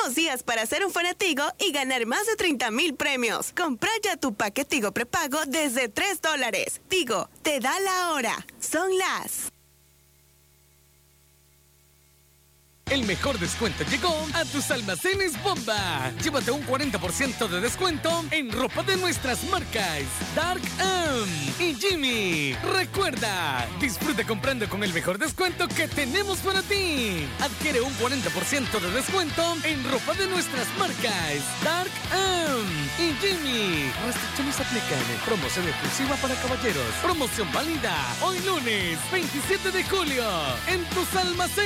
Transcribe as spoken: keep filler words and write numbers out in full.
Últimos días para ser un fanatigo y ganar más de treinta mil premios. Compra ya tu paquete Tigo prepago desde tres dólares. Tigo, te da la hora. Son las... El mejor descuento llegó a tus almacenes Bomba. Llévate un cuarenta por ciento de descuento en ropa de nuestras marcas Dark Am y Jimmy. Recuerda, disfruta comprando con el mejor descuento que tenemos para ti. Adquiere un cuarenta por ciento de descuento en ropa de nuestras marcas Dark Am y Jimmy. Restricciones aplican. Promoción exclusiva para caballeros. Promoción válida hoy lunes veintisiete de julio en tus almacenes.